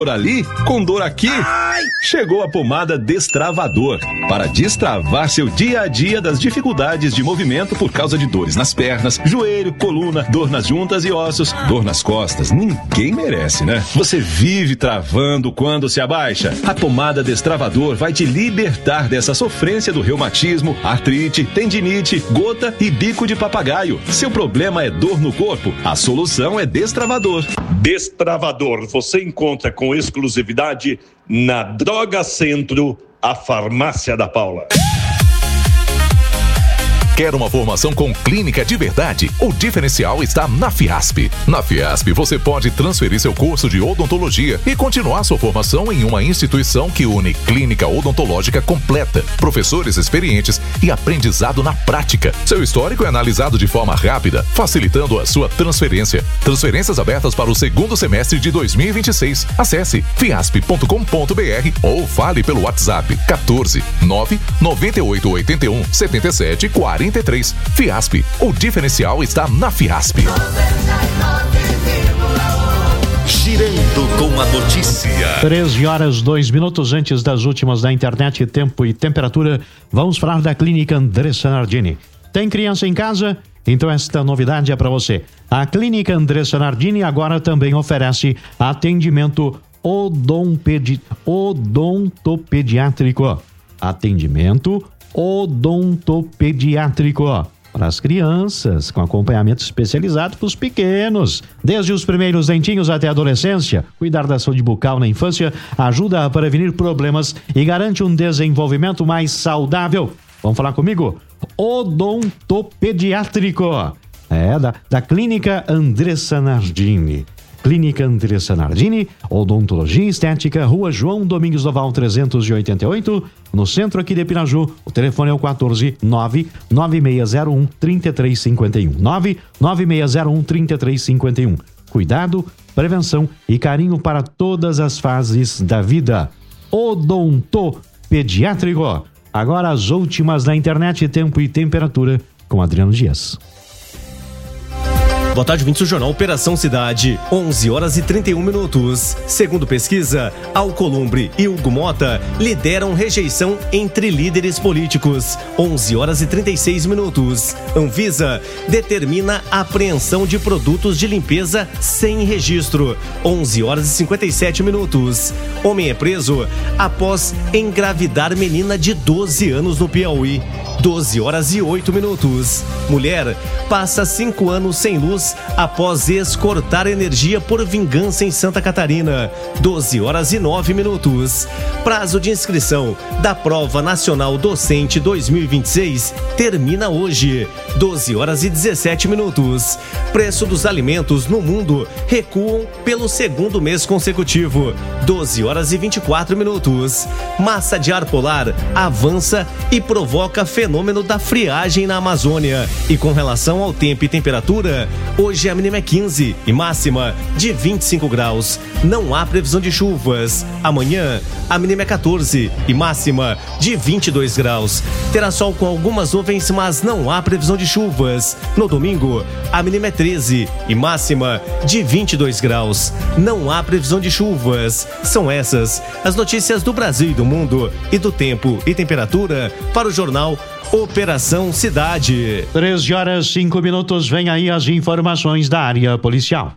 ali, com dor aqui, chegou a pomada Destravador, para destravar seu dia a dia das dificuldades de movimento por causa de dores nas pernas, joelho, coluna, dor nas juntas e ossos, dor nas costas. Ninguém merece, né? Você vive travando quando se abaixa. A pomada Destravador vai te libertar dessa sofrência do reumatismo, artrite, tendinite, gota e bico de papagaio. Seu problema é dor no corpo? A solução é Destravador. Destravador você encontra com exclusividade na Droga Centro, a Farmácia da Paula. Quer uma formação com clínica de verdade? O diferencial está na Fiasp. Na Fiasp, você pode transferir seu curso de odontologia e continuar sua formação em uma instituição que une clínica odontológica completa, professores experientes e aprendizado na prática. Seu histórico é analisado de forma rápida, facilitando a sua transferência. Transferências abertas para o segundo semestre de 2026. Acesse fiasp.com.br ou fale pelo WhatsApp 14 9 9881 77 43. Fiasp, o diferencial está na Fiasp. Girando com a notícia. 13h02 antes das últimas da internet, tempo e temperatura. Vamos falar da Clínica Andressa Nardini. Tem criança em casa? Então esta novidade é para você. A Clínica Andressa Nardini agora também oferece atendimento odontopediátrico. Atendimento odontopediátrico para as crianças, com acompanhamento especializado para os pequenos, desde os primeiros dentinhos até a adolescência. Cuidar da saúde bucal na infância ajuda a prevenir problemas e garante um desenvolvimento mais saudável. Vamos falar comigo? Odontopediátrico da Clínica Andressa Nardini. Clínica Andressa Nardini, Odontologia Estética, Rua João Domingos Doval 388, no centro aqui de Piraju. O telefone é o 14 99601 3351. 99601 3351. Cuidado, prevenção e carinho para todas as fases da vida. Odontopediátrico. Agora as últimas da internet, tempo e temperatura com Adriano Dias. Boa tarde, ouvintes do Jornal Operação Cidade, 11h31. Segundo pesquisa, Alcolumbre e Hugo Mota lideram rejeição entre líderes políticos, 11h36. Anvisa determina a apreensão de produtos de limpeza sem registro, 11h57. Homem é preso após engravidar menina de 12 anos no Piauí, 12h08. Mulher passa 5 anos sem luz após ex-cortar energia por vingança em Santa Catarina, 12h09. Prazo de inscrição da Prova Nacional Docente 2026 termina hoje, 12h17. Preço dos alimentos no mundo recuam pelo segundo mês consecutivo, 12h24. Massa de ar polar avança e provoca fenômeno da friagem na Amazônia. E com relação ao tempo e temperatura, hoje a mínima é 15 e máxima de 25 graus. Não há previsão de chuvas. Amanhã a mínima é 14 e máxima de 22 graus. Terá sol com algumas nuvens, mas não há previsão de chuvas. No domingo, a mínima é 13 e máxima de 22 graus. Não há previsão de chuvas. São essas as notícias do Brasil e do mundo e do tempo e temperatura para o Jornal Operação Cidade. 13h05. Vem aí as informações da área policial.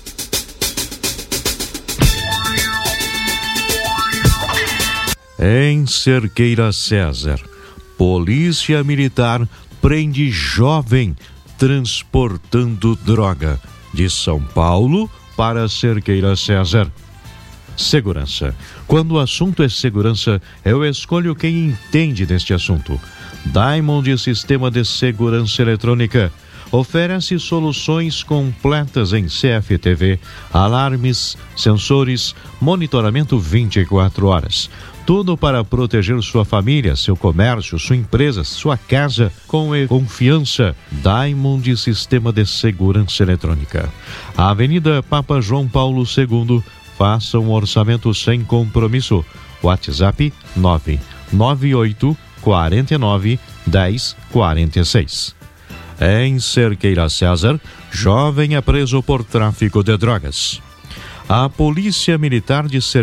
Em Cerqueira César, Polícia Militar prende jovem transportando droga de São Paulo para Cerqueira César. Segurança. Quando o assunto é segurança, eu escolho quem entende deste assunto. Diamond Sistema de Segurança Eletrônica oferece soluções completas em CFTV, alarmes, sensores, monitoramento 24 horas. Tudo para proteger sua família, seu comércio, sua empresa, sua casa com confiança. Diamond Sistema de Segurança Eletrônica. Avenida Papa João Paulo II. Faça um orçamento sem compromisso. WhatsApp 998 49 10 46. Em Cerqueira César, jovem é preso por tráfico de drogas. A Polícia Militar de